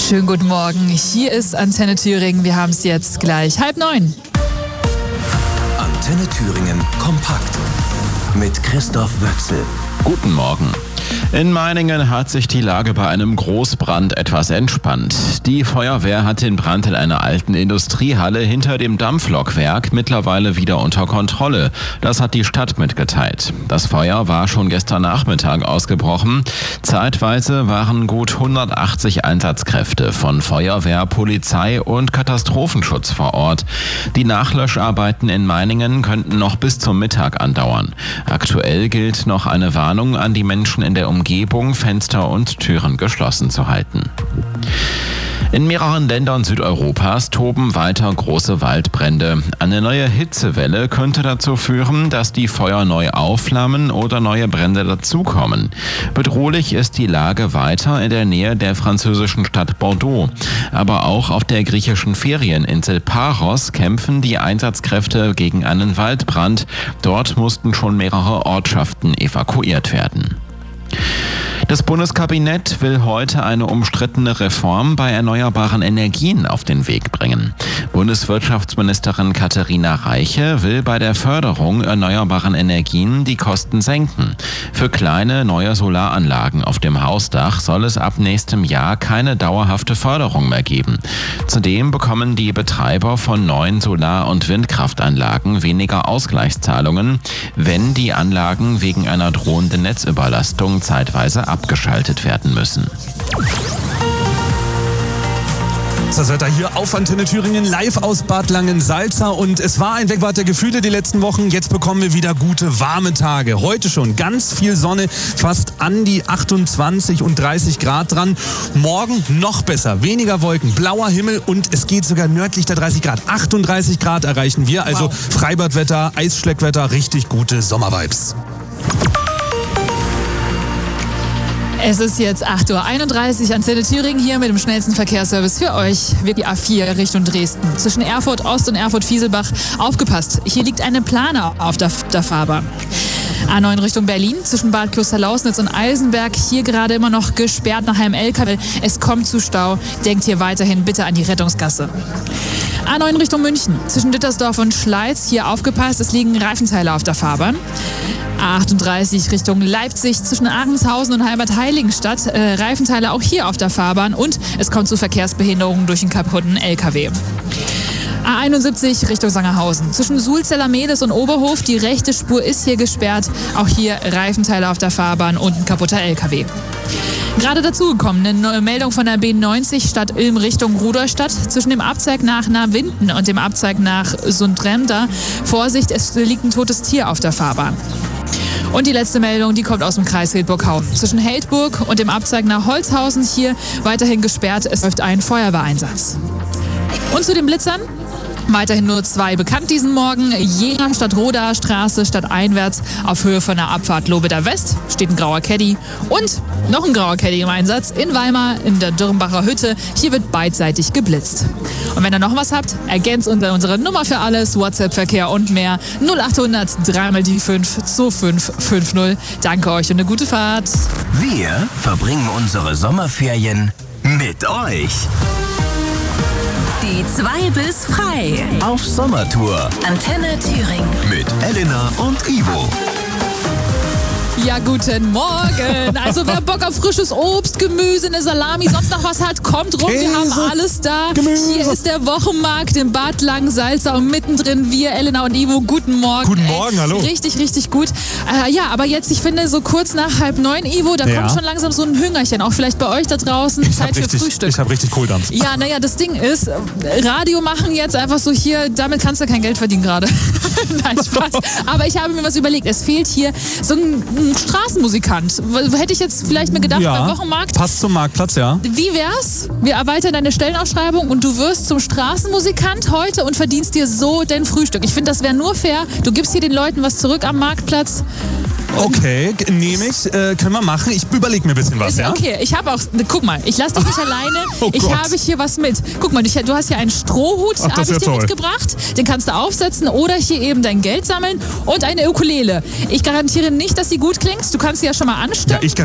Schönen guten Morgen. Hier ist Antenne Thüringen. Wir haben es jetzt gleich 8:30. Antenne Thüringen kompakt mit Christoph Wöchsel. Guten Morgen. In Meiningen hat sich die Lage bei einem Großbrand etwas entspannt. Die Feuerwehr hat den Brand in einer alten Industriehalle hinter dem Dampflokwerk mittlerweile wieder unter Kontrolle. Das hat die Stadt mitgeteilt. Das Feuer war schon gestern Nachmittag ausgebrochen. Zeitweise waren gut 180 Einsatzkräfte von Feuerwehr, Polizei und Katastrophenschutz vor Ort. Die Nachlöscharbeiten in Meiningen könnten noch bis zum Mittag andauern. Aktuell gilt noch eine Warnung an die Menschen in der Umgebung, Fenster und Türen geschlossen zu halten. In mehreren Ländern Südeuropas toben weiter große Waldbrände. Eine neue Hitzewelle könnte dazu führen, dass die Feuer neu aufflammen oder neue Brände dazukommen. Bedrohlich ist die Lage weiter in der Nähe der französischen Stadt Bordeaux. Aber auch auf der griechischen Ferieninsel Paros kämpfen die Einsatzkräfte gegen einen Waldbrand. Dort mussten schon mehrere Ortschaften evakuiert werden. Das Bundeskabinett will heute eine umstrittene Reform bei erneuerbaren Energien auf den Weg bringen. Bundeswirtschaftsministerin Katharina Reiche will bei der Förderung erneuerbaren Energien die Kosten senken. Für kleine neue Solaranlagen auf dem Hausdach soll es ab nächstem Jahr keine dauerhafte Förderung mehr geben. Zudem bekommen die Betreiber von neuen Solar- und Windkraftanlagen weniger Ausgleichszahlungen, wenn die Anlagen wegen einer drohenden Netzüberlastung zeitweise abgeschaltet werden müssen. Das Wetter hier auf Antenne Thüringen, live aus Bad Langensalza. Und es war ein Wegwart der Gefühle die letzten Wochen. Jetzt bekommen wir wieder gute, warme Tage. Heute schon ganz viel Sonne, fast an die 28 und 30 Grad dran. Morgen noch besser, weniger Wolken, blauer Himmel und es geht sogar nördlich der 30 Grad. 38 Grad erreichen wir, also wow. Freibadwetter, Eisschleckwetter, richtig gute Sommervibes. Es ist jetzt 8:31 Uhr, Antenne Thüringen hier mit dem schnellsten Verkehrsservice für euch. Wird die A4 Richtung Dresden. Zwischen Erfurt Ost und Erfurt Fieselbach. Aufgepasst, hier liegt eine Plane auf der Fahrbahn. A9 Richtung Berlin, zwischen Bad Klosterlausnitz und Eisenberg. Hier gerade immer noch gesperrt nach einem LKW. Es kommt zu Stau. Denkt hier weiterhin bitte an die Rettungsgasse. A9 Richtung München, zwischen Dittersdorf und Schleiz. Hier aufgepasst, es liegen Reifenteile auf der Fahrbahn. A38 Richtung Leipzig, zwischen Ahrendshausen und Halbert-Heiligenstadt. Reifenteile auch hier auf der Fahrbahn und es kommt zu Verkehrsbehinderungen durch einen kaputten LKW. A71 Richtung Sangerhausen. Zwischen Sulzeller-Medes und Oberhof, die rechte Spur ist hier gesperrt. Auch hier Reifenteile auf der Fahrbahn und ein kaputter LKW. Gerade dazugekommen, eine neue Meldung von der B90 Stadt Ilm Richtung Rudolstadt. Zwischen dem Abzweig nach Nawinden und dem Abzweig nach Sundremda. Vorsicht, es liegt ein totes Tier auf der Fahrbahn. Und die letzte Meldung, die kommt aus dem Kreis Hildburghausen. Zwischen Heldburg und dem Abzweig nach Holzhausen hier weiterhin gesperrt. Es läuft ein Feuerwehreinsatz. Und zu den Blitzern? Weiterhin nur 2 bekannt diesen Morgen. Jena Stadt Rodaer Straße stadteinwärts auf Höhe von der Abfahrt Lobeder West steht ein grauer Caddy und noch ein grauer Caddy im Einsatz in Weimar in der Dürrenbacher Hütte. Hier wird beidseitig geblitzt. Und wenn ihr noch was habt, ergänzt unter unsere Nummer für alles, WhatsApp-Verkehr und mehr 0800 3x5 2550. Danke euch und eine gute Fahrt. Wir verbringen unsere Sommerferien mit euch. Die 2 bis frei. Auf Sommertour. Antenne Thüringen. Mit Elena und Ivo. Ja, guten Morgen. Also wer Bock auf frisches Obst, Gemüse, eine Salami, sonst noch was hat, kommt rum. Käse, wir haben alles da. Gemüse. Hier ist der Wochenmarkt in Bad Langensalza und mittendrin wir, Elena und Ivo. Guten Morgen. Guten Morgen, hallo. Richtig, richtig gut. Ja, aber jetzt, ich finde, so kurz nach 8:30, Ivo, da kommt schon langsam so ein Hüngerchen. Auch vielleicht bei euch da draußen. Zeit für Frühstück. Ich habe richtig Kohldampf. Ja, naja, das Ding ist, Radio machen jetzt einfach so hier, damit kannst du kein Geld verdienen gerade. Nein, Spaß. Aber ich habe mir was überlegt. Es fehlt hier so ein Straßenmusikant. Hätte ich jetzt vielleicht mir gedacht, beim Wochenmarkt. Passt zum Marktplatz, ja. Wie wär's? Wir erweitern deine Stellenausschreibung und du wirst zum Straßenmusikant heute und verdienst dir so dein Frühstück. Ich finde, das wäre nur fair. Du gibst hier den Leuten was zurück am Marktplatz. Okay, nehme ich. Können wir machen. Ich überlege mir ein bisschen was, ja? Okay, ich habe auch, guck mal, ich lasse dich nicht alleine. Ich habe hier was mit. Guck mal, du hast hier einen Strohhut, habe ich dir mitgebracht. Den kannst du aufsetzen oder hier eben dein Geld sammeln und eine Ukulele. Ich garantiere nicht, dass sie gut klingt. Du kannst sie ja schon mal anstimmen. Ja,